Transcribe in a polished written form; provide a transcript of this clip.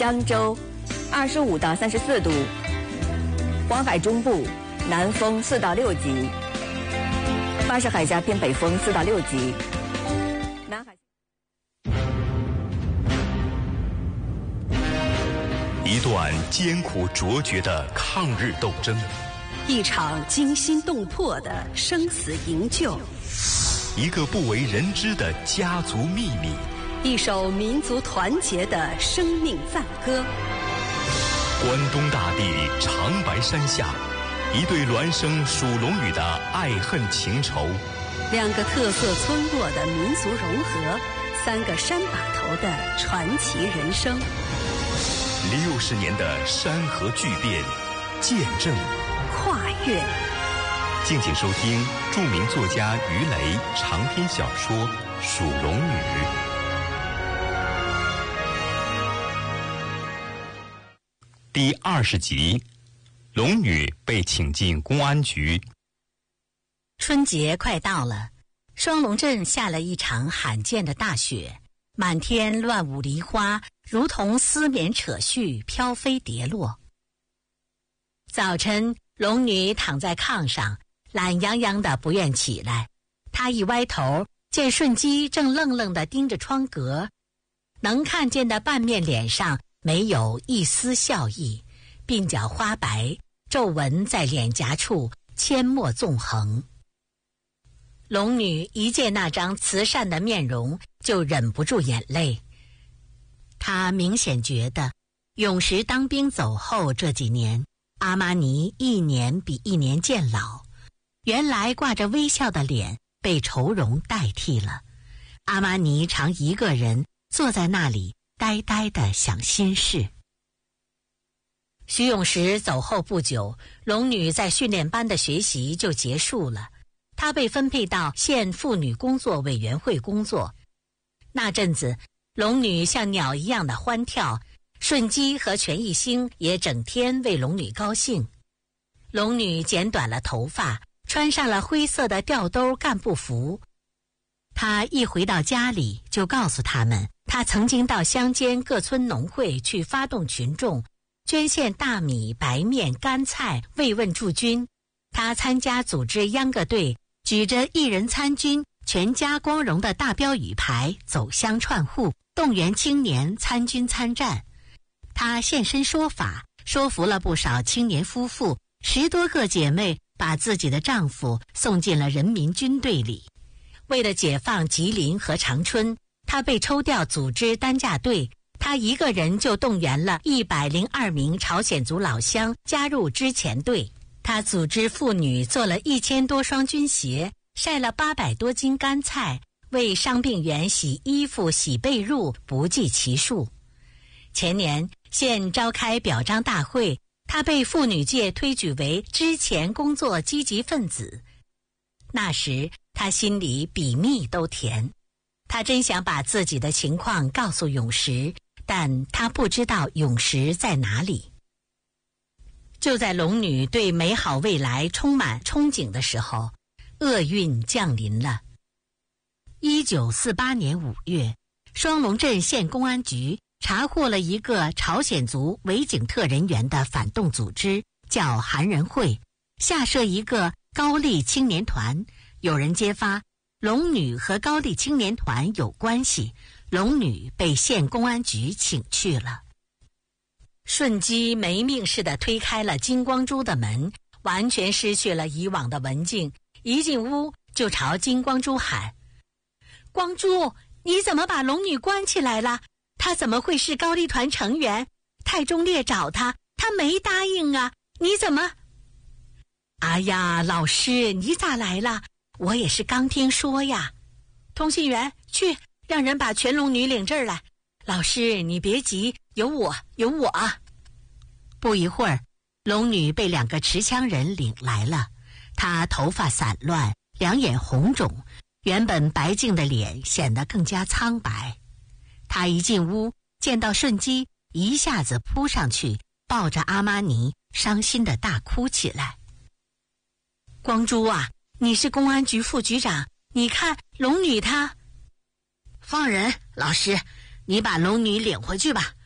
漳州25到34度，黄海中部南风4到6级，巴士海峡偏北风4到6级，南海。 一段艰苦卓绝的抗日斗争， 一场惊心动魄的生死营救， 一个不为人知的家族秘密， 一首民族团结的生命赞歌。 关东大地长白山下，一对孪生属龙女的爱恨情仇， 两个特色村落的民族融合，三个山把头的传奇人生。 60年的山河巨变，见证跨越。 敬请收听著名作家于雷长篇小说《属龙女》第20集，龙女被请进公安局。 春节快到了，双龙镇下了一场罕见的大雪，满天乱舞梨花，如同丝绵扯絮，飘飞跌落。早晨，龙女躺在炕上，懒洋洋的不愿起来。她一歪头，见顺基正愣愣地盯着窗格，能看见的半面脸上没有一丝笑意，鬓角花白，皱纹在脸颊处阡陌纵横。龙女一见那张慈善的面容，就忍不住眼泪。她明显觉得，永石当兵走后这几年，阿玛尼一年比一年渐老，原来挂着微笑的脸被愁容代替了。阿玛尼常一个人坐在那里，呆呆地想心事。徐永石走后不久，龙女在训练班的学习就结束了。她被分配到县妇女工作委员会工作。那阵子，龙女像鸟一样的欢跳，顺基和全一星也整天为龙女高兴。龙女剪短了头发，穿上了灰色的吊兜干部服。她一回到家里，就告诉他们，她曾经到乡间各村农会去发动群众，捐献大米、白面、干菜慰问驻军。她参加组织秧歌队，举着一人参军全家光荣的大标语牌走乡串户，动员青年参军参战。她现身说法，说服了不少青年夫妇，10多个姐妹把自己的丈夫送进了人民军队里。为了解放吉林和长春，她被抽调组织担架队，她一个人就动员了102名朝鲜族老乡加入支前队。她组织妇女做了1000多双军鞋，晒了800多斤干菜，为伤病员洗衣服、洗被褥，不计其数。前年县召开表彰大会，她被妇女界推举为支前工作积极分子。那时她心里比蜜都甜，她真想把自己的情况告诉永石，但她不知道永石在哪里。就在龙女对美好未来充满憧憬的时候，厄运降临了。1948年5月，双龙镇县公安局查获了一个朝鲜族伪警特人员的反动组织，叫韩人会，下设一个高丽青年团。有人揭发龙女和高丽青年团有关系，龙女被县公安局请去了。顺基没命似的推开了金光洙的门，完全失去了以往的文静，一进屋就朝金光洙喊：光洙，你怎么把龙女关起来了？她怎么会是高丽团成员？太忠烈找她，她没答应啊，你怎么……哎呀，老师，你咋来了？我也是刚听说呀。通信员，去让人把全龙女领这儿来。老师，你别急，有我。不一会儿，龙女被2个持枪人领来了。她头发散乱，两眼红肿，原本白净的脸显得更加苍白。她一进屋，见到顺基，一下子扑上去，抱着阿玛尼，伤心地大哭起来。光洙啊，你是公安局副局长，你看龙女她……放人，老师，你把龙女领回去吧，